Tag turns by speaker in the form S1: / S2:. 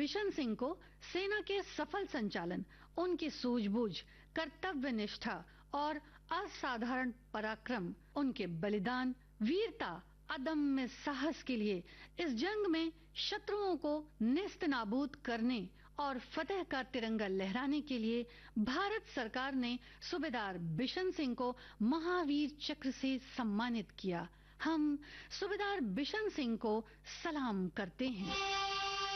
S1: बिशन सिंह को सेना के सफल संचालन, उनकी सूझबूझ, कर्तव्य निष्ठा और असाधारण पराक्रम, उनके बलिदान, वीरता, अदम्य साहस के लिए इस जंग में शत्रुओं को नेस्तनाबूद करने और फतेह का तिरंगा लहराने के लिए भारत सरकार ने सूबेदार बिशन सिंह को महावीर चक्र से सम्मानित किया। हम सूबेदार बिशन सिंह को सलाम करते हैं।